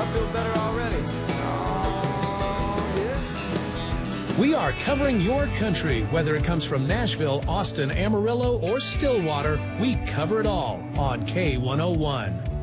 I feel better already. Oh, yeah. We are covering your country, whether it comes from Nashville, Austin, Amarillo, or Stillwater. We cover it all on K101.